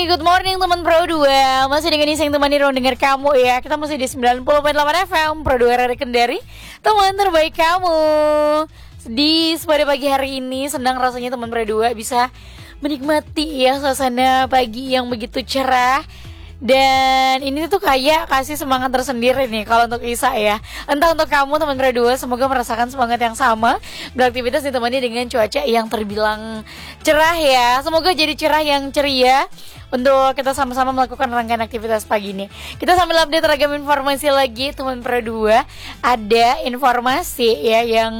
good morning teman Pro 2. Masih dengan Iseng temani ruang dengar kamu ya. Kita masih di 90.8 FM Pro 2 RRI Kendari, teman terbaik kamu. Di pada pagi hari ini senang rasanya teman Pro 2 bisa menikmati ya suasana pagi yang begitu cerah. Dan ini tuh kayak kasih semangat tersendiri nih kalau untuk Isa ya. Entah untuk kamu teman Pro 2, semoga merasakan semangat yang sama beraktivitas ditemani dengan cuaca yang terbilang cerah ya. Semoga jadi cerah yang ceria untuk kita sama-sama melakukan rangkaian aktivitas pagi ini. Kita sambil update ragam informasi lagi teman Pro 2. Ada informasi ya yang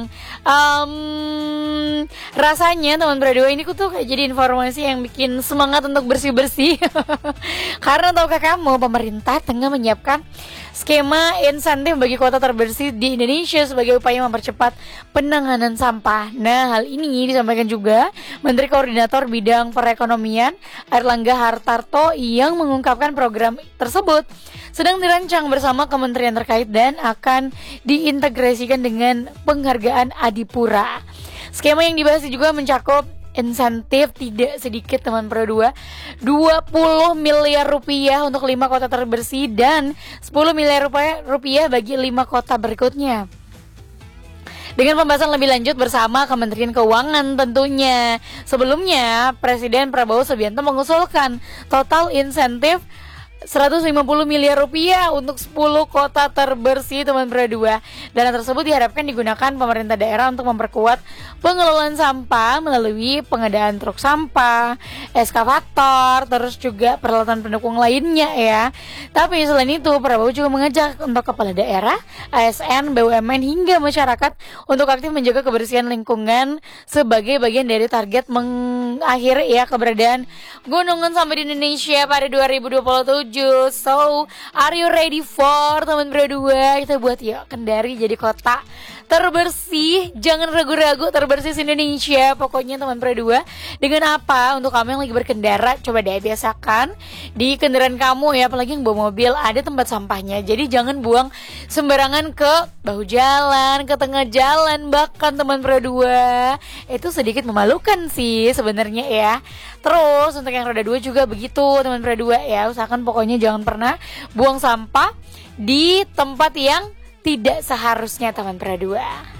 rasanya teman Pro 2 ini tuh kayak jadi informasi yang bikin semangat untuk bersih-bersih. Karena tahukah kamu, pemerintah tengah menyiapkan skema insentif bagi kota terbersih di Indonesia sebagai upaya mempercepat penanganan sampah. Nah, hal ini disampaikan juga Menteri Koordinator Bidang Perekonomian Airlangga Hartarto yang mengungkapkan program tersebut sedang dirancang bersama kementerian terkait dan akan diintegrasikan dengan penghargaan Adipura. Skema yang dibahas juga mencakup insentif tidak sedikit teman Pro 2, 20 miliar rupiah untuk 5 kota terbersih dan 10 miliar rupiah bagi 5 kota berikutnya. Dengan pembahasan lebih lanjut bersama Kementerian Keuangan tentunya. Sebelumnya Presiden Prabowo Subianto mengusulkan total insentif 150 miliar rupiah untuk 10 kota terbersih teman Pro 2. Dana tersebut diharapkan digunakan pemerintah daerah untuk memperkuat pengelolaan sampah melalui pengadaan truk sampah, eskavator, terus juga peralatan pendukung lainnya ya. Tapi selain itu Prabowo juga mengajak untuk kepala daerah, ASN, BUMN hingga masyarakat untuk aktif menjaga kebersihan lingkungan sebagai bagian dari target mengakhiri ya keberadaan gunungan sampah di Indonesia pada 2027. So, are you ready for teman Pro 2? Kita buat ya Kendari jadi kota terbersih. Jangan ragu-ragu, terbersih Indonesia. Pokoknya teman Pro 2. Dengan apa? Untuk kamu yang lagi berkendara, coba deh biasakan di kendaraan kamu ya, apalagi yang bawa mobil, ada tempat sampahnya. Jadi jangan buang sembarangan ke bahu jalan, ke tengah jalan. Bahkan teman Pro 2, itu sedikit memalukan sih sebenarnya ya. Terus untuk yang roda 2 juga begitu teman Pro 2 ya. Usahakan pokoknya jangan pernah buang sampah di tempat yang tidak seharusnya teman Pro 2.